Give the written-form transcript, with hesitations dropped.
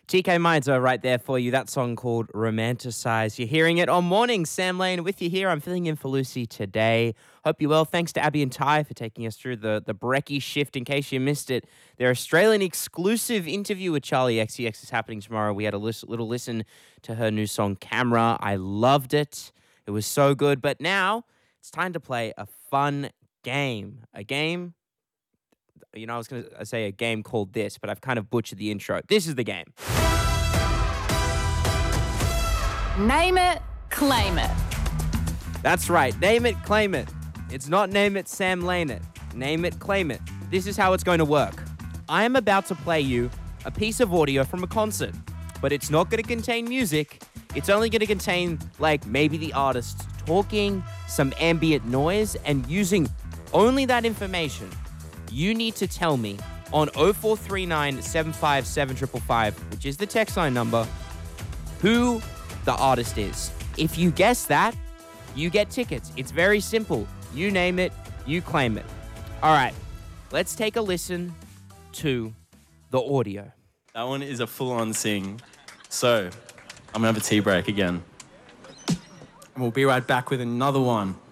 TK Mizer right there for you. That song called Romanticize. You're hearing it on Morning. Sam Lane with you here. I'm filling in for Lucy today. Hope you're well. Thanks to Abby and Ty for taking us through the Brekkie shift. In case you missed it, their Australian exclusive interview with Charlie XCX is happening tomorrow. We had a little listen to her new song, Camera. I loved it. It was so good. But now it's time to play a fun game. A game... You know, I was going to say a game called this, but I've kind of butchered the intro. This is the game. Name it, claim it. That's right. Name it, claim it. It's not name it, Sam Lane it. Name it, claim it. This is how it's going to work. I am about to play you a piece of audio from a concert, but it's not going to contain music. It's only going to contain, like, maybe the artist talking, some ambient noise, and using only that information. You need to tell me on 0439 757 555, which is the text line number, who the artist is. If you guess that, you get tickets. It's very simple. You name it, you claim it. All right, let's take a listen to the audio. That one is a full-on sing. So, I'm gonna have a tea break again. And we'll be right back with another one.